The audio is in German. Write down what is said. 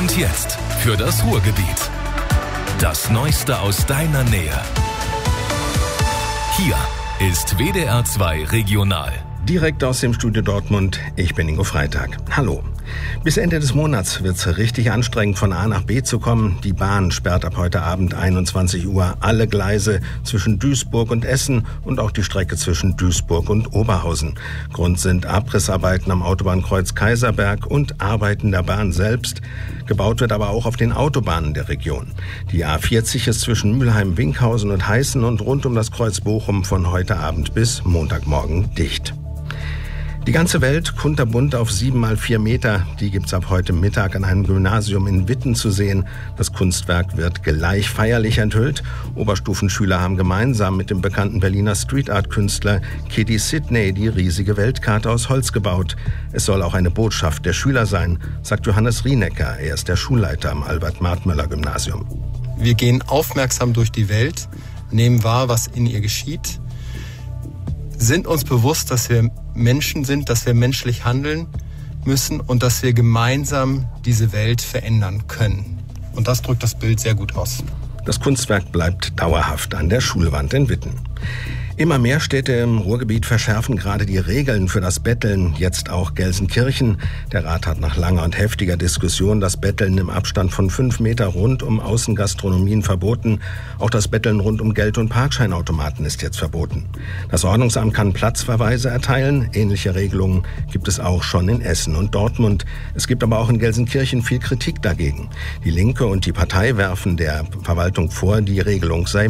Und jetzt für das Ruhrgebiet. Das Neueste aus deiner Nähe. Hier ist WDR 2 Regional. Direkt aus dem Studio Dortmund, ich bin Ingo Freitag. Hallo. Bis Ende des Monats wird es richtig anstrengend, von A nach B zu kommen. Die Bahn sperrt ab heute Abend 21 Uhr alle Gleise zwischen Duisburg und Essen und auch die Strecke zwischen Duisburg und Oberhausen. Grund sind Abrissarbeiten am Autobahnkreuz Kaiserberg und Arbeiten der Bahn selbst. Gebaut wird aber auch auf den Autobahnen der Region. Die A40 ist zwischen Mülheim, Winkhausen und Heißen und rund um das Kreuz Bochum von heute Abend bis Montagmorgen dicht. Die ganze Welt, kunterbunt auf 7x4 Meter, die gibt's ab heute Mittag an einem Gymnasium in Witten zu sehen. Das Kunstwerk wird gleich feierlich enthüllt. Oberstufenschüler haben gemeinsam mit dem bekannten Berliner Street-Art-Künstler Kitty Sidney die riesige Weltkarte aus Holz gebaut. Es soll auch eine Botschaft der Schüler sein, sagt Johannes Rienecker. Er ist der Schulleiter am Albert-Martmöller-Gymnasium. Wir gehen aufmerksam durch die Welt, nehmen wahr, was in ihr geschieht, sind uns bewusst, dass wir Menschen sind, dass wir menschlich handeln müssen und dass wir gemeinsam diese Welt verändern können. Und das drückt das Bild sehr gut aus. Das Kunstwerk bleibt dauerhaft an der Schulwand in Witten. Immer mehr Städte im Ruhrgebiet verschärfen gerade die Regeln für das Betteln, jetzt auch Gelsenkirchen. Der Rat hat nach langer und heftiger Diskussion das Betteln im Abstand von 5 Meter rund um Außengastronomien verboten. Auch das Betteln rund um Geld- und Parkscheinautomaten ist jetzt verboten. Das Ordnungsamt kann Platzverweise erteilen. Ähnliche Regelungen gibt es auch schon in Essen und Dortmund. Es gibt aber auch in Gelsenkirchen viel Kritik dagegen. Die Linke und die Partei werfen der Verwaltung vor, die Regelung sei